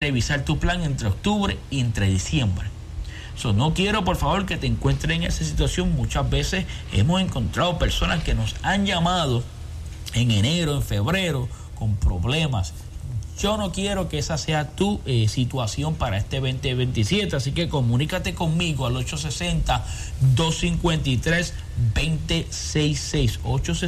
revisar tu plan entre octubre y entre diciembre. No quiero, por favor, que te encuentres en esa situación. Muchas veces hemos encontrado personas que nos han llamado en enero, en febrero, con problemas. Yo no quiero que esa sea tu situación para este 2027, así que comunícate conmigo al 860-253-2066,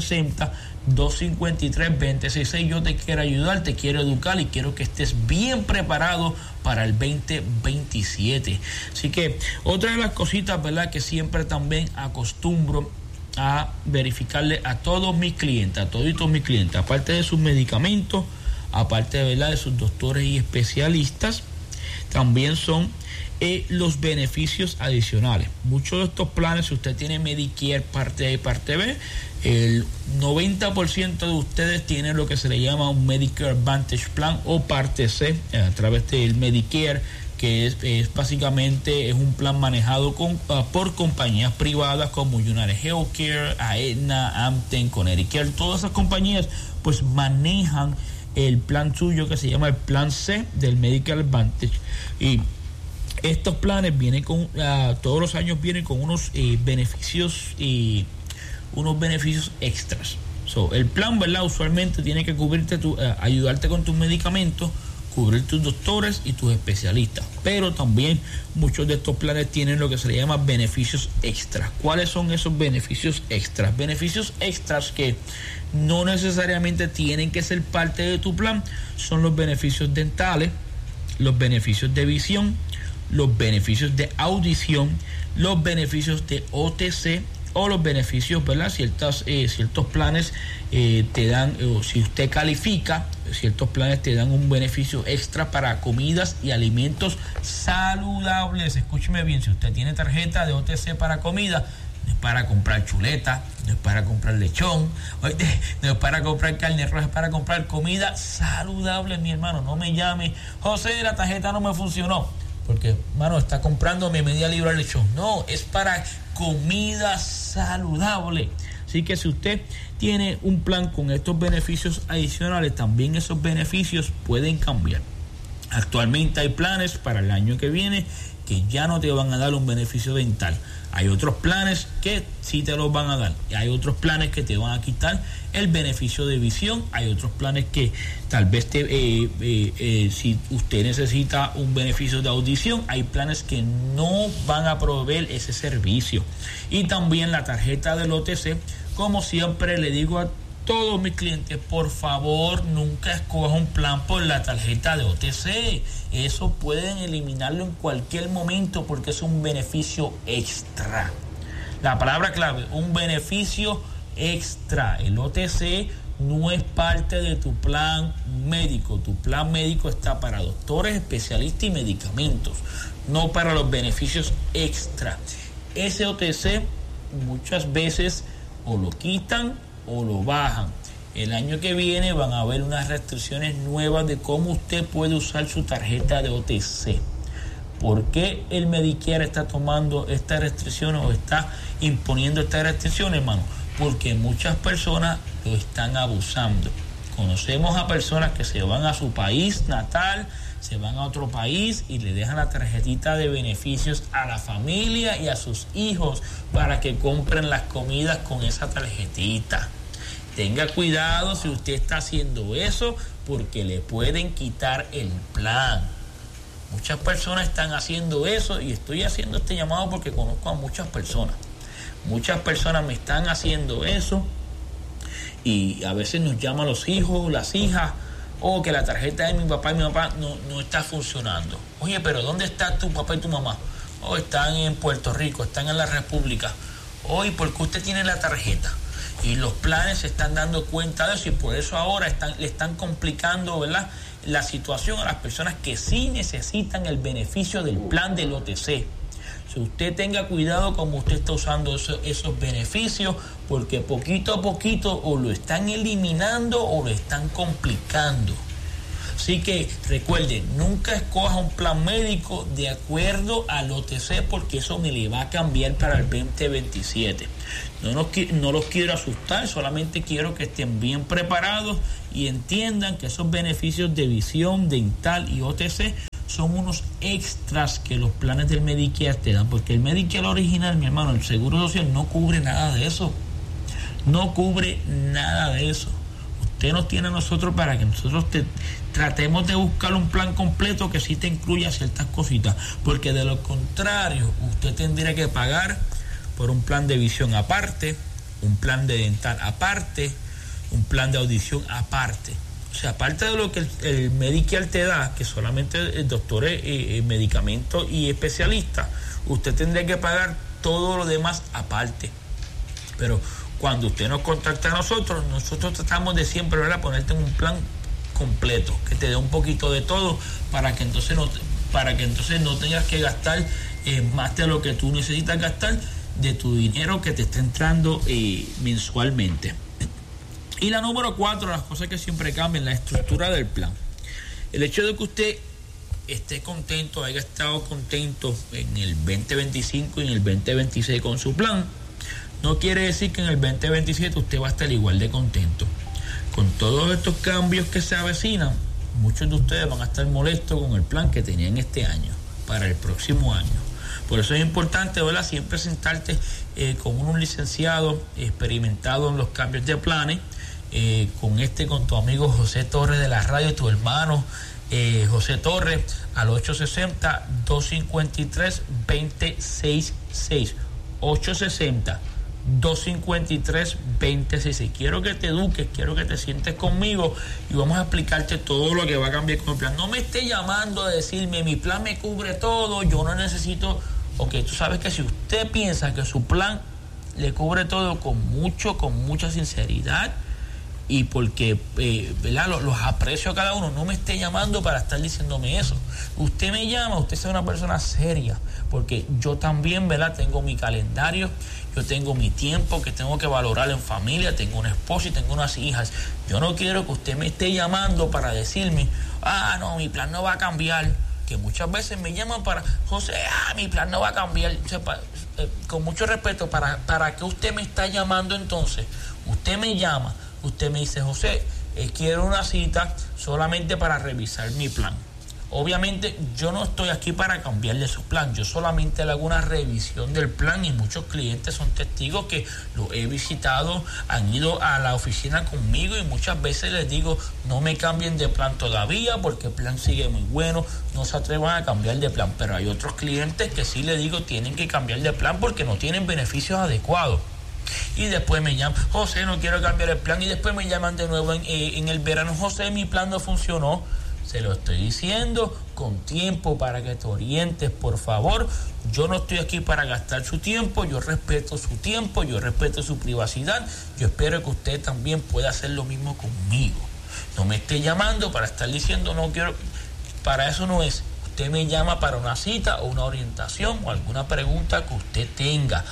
860-253-2066. Yo te quiero ayudar, te quiero educar y quiero que estés bien preparado para el 2027. Así que otra de las cositas, ¿verdad?, que siempre también acostumbro a verificarle a todos mis clientes, aparte de sus medicamentos, aparte, ¿verdad?, de sus doctores y especialistas, también son los beneficios adicionales. Muchos de estos planes, si usted tiene Medicare parte A y parte B, el 90% de ustedes tienen lo que se le llama un Medicare Advantage Plan o parte C a través del Medicare, que es básicamente es un plan manejado por compañías privadas como United Healthcare, Aetna, Anthem, Connecticut. Todas esas compañías pues manejan el plan suyo que se llama el plan C del Medicare Advantage, y estos planes vienen con todos los años vienen con unos beneficios extras. El plan, ¿verdad?, usualmente tiene que cubrirte ayudarte con tus medicamentos, cubrir tus doctores y tus especialistas, pero también muchos de estos planes tienen lo que se le llama beneficios extras. ¿Cuáles son esos beneficios extras? Beneficios extras que no necesariamente tienen que ser parte de tu plan son los beneficios dentales, los beneficios de visión, los beneficios de audición, los beneficios de OTC o los beneficios, ¿verdad? Ciertos planes te dan, o si usted califica, ciertos planes te dan un beneficio extra para comidas y alimentos saludables. Escúcheme bien, si usted tiene tarjeta de OTC para comida, no es para comprar chuleta, no es para comprar lechón, no es para comprar carne roja, es para comprar comida saludable, mi hermano. No me llame, José, la tarjeta no me funcionó, porque, hermano, está comprando mi media libra de lechón. No, es para comida saludable. Así que si usted tiene un plan con estos beneficios adicionales, también esos beneficios pueden cambiar. Actualmente hay planes para el año que viene que ya no te van a dar un beneficio dental. Hay otros planes que sí te los van a dar. Hay otros planes que te van a quitar el beneficio de visión. Hay otros planes que tal vez si usted necesita un beneficio de audición, hay planes que no van a proveer ese servicio. Y también la tarjeta del OTC, como siempre le digo a todos mis clientes, por favor, nunca escoja un plan por la tarjeta de OTC. Eso pueden eliminarlo en cualquier momento porque es un beneficio extra. La palabra clave, un beneficio extra. El OTC no es parte de tu plan médico. Tu plan médico está para doctores, especialistas y medicamentos, no para los beneficios extra. Ese OTC muchas veces o lo quitan o lo bajan. El año que viene van a haber unas restricciones nuevas de cómo usted puede usar su tarjeta de OTC. ¿Por qué el Medicare está tomando estas restricciones o está imponiendo estas restricciones, hermano? Porque muchas personas lo están abusando. Conocemos a personas que se van a su país natal, se van a otro país y le dejan la tarjetita de beneficios a la familia y a sus hijos para que compren las comidas con esa tarjetita. Tenga cuidado si usted está haciendo eso, porque le pueden quitar el plan. Muchas personas están haciendo eso y estoy haciendo este llamado porque conozco a muchas personas. Muchas personas me están haciendo eso y a veces nos llaman los hijos, las hijas, o que la tarjeta de mi papá y mi mamá no está funcionando. Oye, pero ¿dónde están tu papá y tu mamá? Están en Puerto Rico, están en la República. ¿Y por qué usted tiene la tarjeta? Y los planes se están dando cuenta de eso y por eso ahora le están complicando, ¿verdad?, la situación a las personas que sí necesitan el beneficio del plan del OTC. Si usted tenga cuidado como usted está usando esos beneficios, porque poquito a poquito o lo están eliminando o lo están complicando. Así que recuerden, nunca escoja un plan médico de acuerdo al OTC, porque eso me le va a cambiar para el 2027. No los quiero asustar, solamente quiero que estén bien preparados y entiendan que esos beneficios de visión, dental y OTC son unos extras que los planes del Medicare te dan, porque el Medicare original, mi hermano, el Seguro Social no cubre nada de eso. No cubre nada de eso. Usted nos tiene a nosotros para que nosotros tratemos de buscar un plan completo que sí te incluya ciertas cositas, porque de lo contrario usted tendría que pagar por un plan de visión aparte, un plan de dental aparte, un plan de audición aparte. O sea, aparte de lo que el Medicare te da, que solamente doctores, medicamentos y especialistas, usted tendría que pagar todo lo demás aparte. Pero cuando usted nos contacta a nosotros tratamos de siempre, ¿verdad?, ponerte en un plan completo, que te dé un poquito de todo, para que entonces no tengas que gastar más de lo que tú necesitas gastar de tu dinero que te está entrando mensualmente. Y la número 4, las cosas que siempre cambian, la estructura del plan. El hecho de que usted esté contento, haya estado contento en el 2025 y en el 2026 con su plan, no quiere decir que en el 2027 usted va a estar igual de contento. Con todos estos cambios que se avecinan, muchos de ustedes van a estar molestos con el plan que tenían este año, para el próximo año. Por eso es importante, ¿verdad?, siempre sentarte con un licenciado experimentado en los cambios de planes, con tu amigo José Torres de la radio, tu hermano José Torres, al 860-253-2066. 860-253-2066. Quiero que te eduques, quiero que te sientes conmigo y vamos a explicarte todo lo que va a cambiar con el plan. No me esté llamando a decirme mi plan me cubre todo, yo no necesito. Ok, tú sabes que si usted piensa que su plan le cubre todo, con mucha sinceridad, y porque ¿verdad?, los aprecio a cada uno, no me esté llamando para estar diciéndome eso. Usted me llama, usted es una persona seria, porque yo también, ¿verdad?, tengo mi calendario, yo tengo mi tiempo que tengo que valorar en familia, tengo una esposa y tengo unas hijas. Yo no quiero que usted me esté llamando para decirme, no, mi plan no va a cambiar, que muchas veces me llaman para, José, mi plan no va a cambiar. O sea, con mucho respeto, ¿para qué usted me está llamando entonces? Usted me llama, usted me dice, José, quiero una cita solamente para revisar mi plan. Obviamente yo no estoy aquí para cambiarle su plan, yo solamente le hago una revisión del plan, y muchos clientes son testigos que lo he visitado, han ido a la oficina conmigo y muchas veces les digo, no me cambien de plan todavía porque el plan sigue muy bueno, no se atrevan a cambiar de plan. Pero hay otros clientes que sí les digo, tienen que cambiar de plan porque no tienen beneficios adecuados. Y después me llaman, José, no quiero cambiar el plan, y después me llaman de nuevo en el verano, José, mi plan no funcionó. Se lo estoy diciendo con tiempo para que te orientes, por favor. Yo no estoy aquí para gastar su tiempo, yo respeto su tiempo, yo respeto su privacidad. Yo espero que usted también pueda hacer lo mismo conmigo. No me esté llamando para estar diciendo no quiero, para eso no es. Usted me llama para una cita o una orientación o alguna pregunta que usted tenga.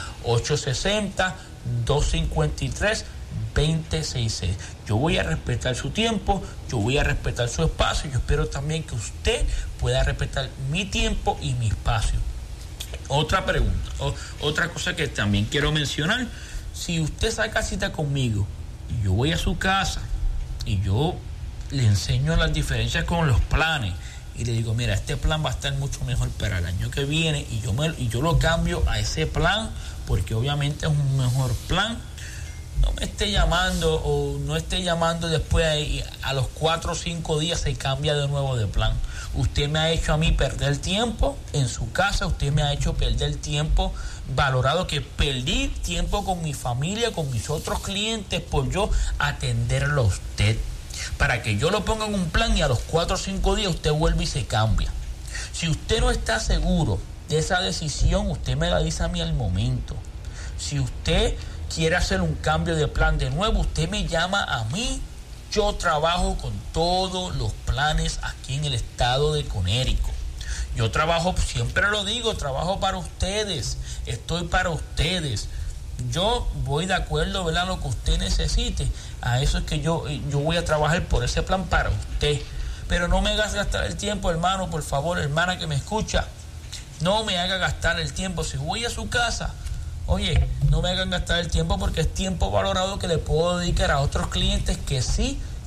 860-253-2066. Yo voy a respetar su tiempo, yo voy a respetar su espacio. Yo espero también que usted pueda respetar mi tiempo y mi espacio. Otra pregunta, otra cosa que también quiero mencionar: si usted saca cita conmigo y yo voy a su casa y yo le enseño las diferencias con los planes y le digo, mira, este plan va a estar mucho mejor para el año que viene, y yo lo cambio a ese plan porque obviamente es un mejor plan, no me esté llamando o no esté llamando después a los 4 o 5 días se cambia de nuevo de plan. Usted me ha hecho a mí perder tiempo en su casa, usted me ha hecho perder tiempo valorado, que perdí tiempo con mi familia, con mis otros clientes, por yo atenderlo a usted, para que yo lo ponga en un plan y a los 4 o 5 días usted vuelve y se cambia. Si usted no está seguro de esa decisión, usted me la dice a mí al momento. Si usted quiere hacer un cambio de plan de nuevo, usted me llama a mí. Yo trabajo con todos los planes aquí en el estado de Connecticut. Yo trabajo, siempre lo digo, trabajo para ustedes, estoy para ustedes. Yo voy de acuerdo, ¿verdad?, a lo que usted necesite. A eso es que yo voy a trabajar por ese plan para usted. Pero no me hagas gastar el tiempo, hermano, por favor, hermana que me escucha. No me haga gastar el tiempo. Si voy a su casa, oye, no me hagan gastar el tiempo, porque es tiempo valorado que le puedo dedicar a otros clientes que sí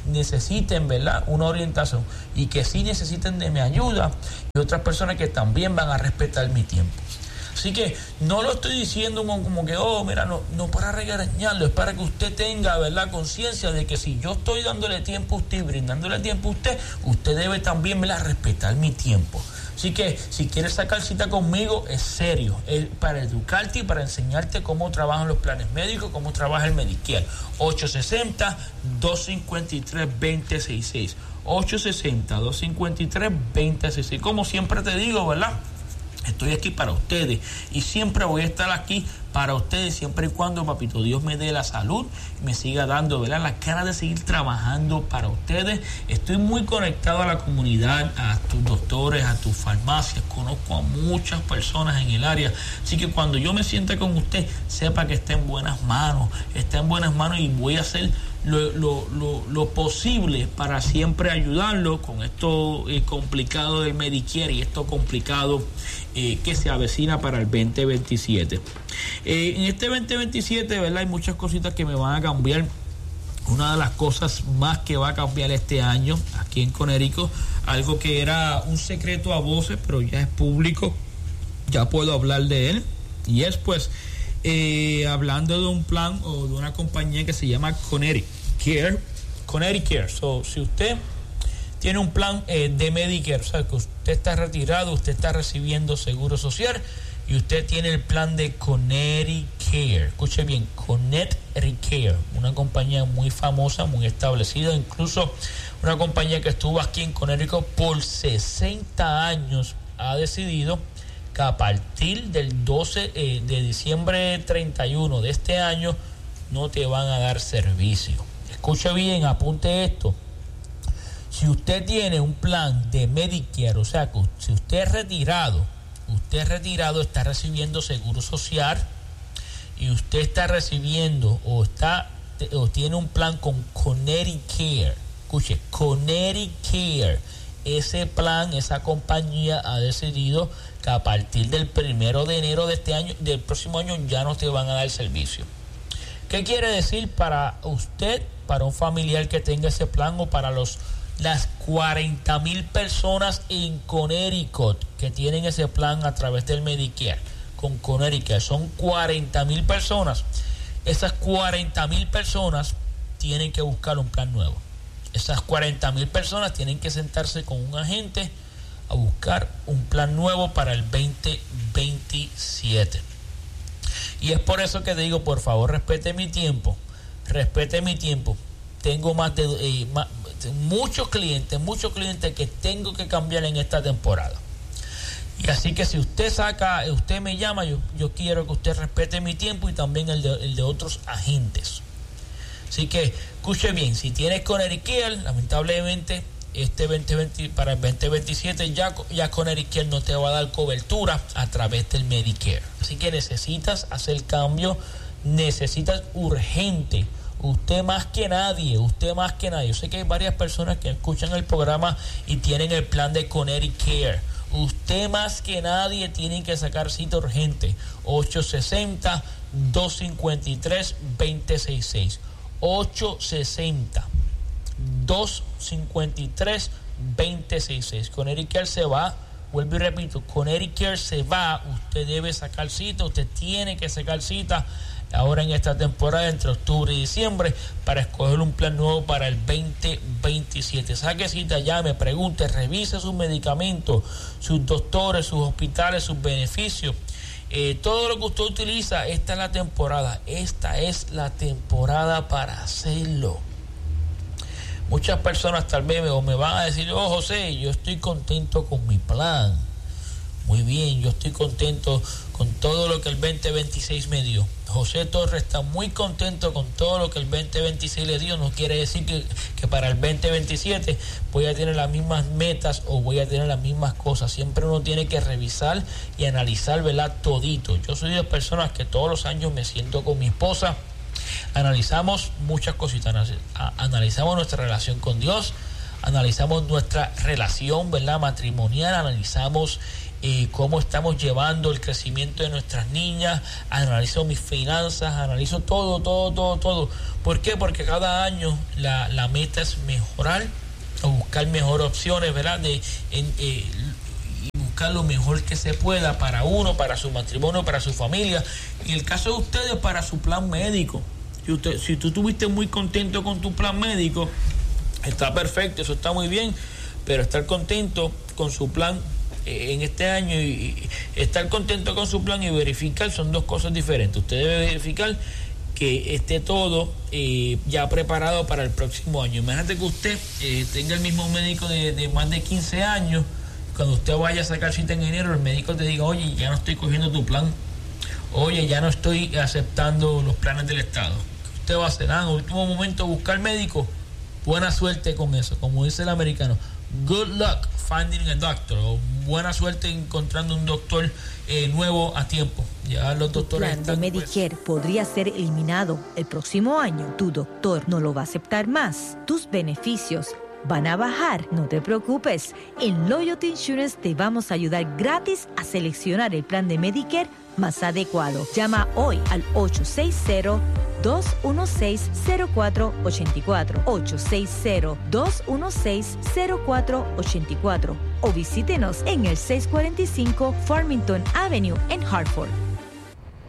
necesiten, ¿verdad?, una orientación y que sí necesiten de mi ayuda, y otras personas que también van a respetar mi tiempo. Así que no lo estoy diciendo como que, mira, no para regañarlo, es para que usted tenga, ¿verdad?, conciencia de que si yo estoy dándole tiempo a usted y brindándole tiempo a usted debe también, ¿verdad?, respetar mi tiempo. Así que si quieres sacar cita conmigo, es serio, es para educarte y para enseñarte cómo trabajan los planes médicos, cómo trabaja el Medicare. 860-253-2066. 860-253-2066. Como siempre te digo, ¿verdad?, estoy aquí para ustedes y siempre voy a estar aquí para ustedes, siempre y cuando Papito Dios me dé la salud y me siga dando, ¿verdad?, la cara de seguir trabajando para ustedes. Estoy muy conectado a la comunidad, a tus doctores, a tus farmacias, conozco a muchas personas en el área, así que cuando yo me siente con usted, sepa que está en buenas manos y voy a hacer lo posible para siempre ayudarlo con esto complicado del Medicare y esto complicado que se avecina para el 2027. En este 2027, ¿verdad?, hay muchas cositas que me van a cambiar. Una de las cosas más que va a cambiar este año aquí en Connecticut, algo que era un secreto a voces, pero ya es público, ya puedo hablar de él, y es pues hablando de un plan o de una compañía que se llama Connecticut Care. So, si usted tiene un plan de Medicare, o sea, que usted está retirado, usted está recibiendo seguro social y usted tiene el plan de Connecticut Care. Escuche bien, Connecticut Care, una compañía muy famosa, muy establecida, incluso una compañía que estuvo aquí en Connecticut por 60 años, ha decidido que a partir del 12 de diciembre 31 de este año no te van a dar servicio. Escuche bien, apunte esto. Si usted tiene un plan de Medicare, o sea, que si usted es retirado, está recibiendo seguro social y usted está recibiendo o tiene un plan con Connecticut Care. Escuche, Connecticut Care. Ese plan, esa compañía ha decidido que a partir del 1 de enero de este año, del próximo año, ya no te van a dar servicio. ¿Qué quiere decir para usted, para un familiar que tenga ese plan o para las 40,000 personas en Connecticut que tienen ese plan a través del Medicare con Connecticut? Son 40,000 personas. Esas 40,000 personas tienen que buscar un plan nuevo. Esas 40,000 personas tienen que sentarse con un agente a buscar un plan nuevo para el 2027. Y es por eso que te digo, por favor, respete mi tiempo. Tengo muchos clientes que tengo que cambiar en esta temporada. Y así que si usted me llama, yo quiero que usted respete mi tiempo y también el de otros agentes. Así que escuche bien, si tienes Connecticut, lamentablemente para el 2027 ya Connecticut no te va a dar cobertura a través del Medicare. Así que necesitas hacer cambio, necesitas urgente. Usted más que nadie. Yo sé que hay varias personas que escuchan el programa y tienen el plan de Connecticut Care. Usted más que nadie tiene que sacar cita urgente. 860-253-2066. 860-253-2066. Connecticut Care se va. Vuelvo y repito, Connecticut Care se va. Usted debe sacar cita. Usted tiene que sacar cita ahora en esta temporada entre octubre y diciembre para escoger un plan nuevo para el 2027. Saque cita, llame, pregunte, revise sus medicamentos, sus doctores, sus hospitales, sus beneficios, todo lo que usted utiliza. Esta es la temporada para hacerlo. Muchas personas tal vez me van a decir: José, yo estoy contento con mi plan. Muy bien, yo estoy contento con todo lo que el 2026 me dio. José Torres está muy contento con todo lo que el 2026 le dio. No quiere decir que para el 2027 voy a tener las mismas metas o voy a tener las mismas cosas. Siempre uno tiene que revisar y analizar, ¿verdad?, todito. Yo soy de las personas que todos los años me siento con mi esposa, analizamos muchas cositas, analizamos nuestra relación con Dios, analizamos nuestra relación, ¿verdad?, matrimonial, analizamos cómo estamos llevando el crecimiento de nuestras niñas, analizo mis finanzas, analizo todo. ¿Por qué? Porque cada año la meta es mejorar o buscar mejores opciones, ¿verdad?, y buscar lo mejor que se pueda para uno, para su matrimonio, para su familia. En el caso de ustedes, para su plan médico. Si tú estuviste muy contento con tu plan médico, está perfecto, eso está muy bien, pero estar contento con su plan en este año y estar contento con su plan y verificar son dos cosas diferentes. Usted debe verificar que esté todo ya preparado para el próximo año. Imagínate que usted tenga el mismo médico de más de 15 años. Cuando usted vaya a sacar cita en enero, el médico te diga: oye, ya no estoy cogiendo tu plan, oye, ya no estoy aceptando los planes del Estado. ¿Qué usted va a hacer? En último momento buscar médico. Buena suerte con eso, como dice el americano, good luck finding a doctor, o buena suerte encontrando un doctor nuevo a tiempo. Ya los doctores tu plan de Medicare podría ser eliminado el próximo año. Tu doctor no lo va a aceptar más. Tus beneficios van a bajar. No te preocupes. En Loyalty Insurance te vamos a ayudar gratis a seleccionar el plan de Medicare más adecuado. Llama hoy al 860-216-0484, 860-216-0484, o visítenos en el 645 Farmington Avenue en Hartford.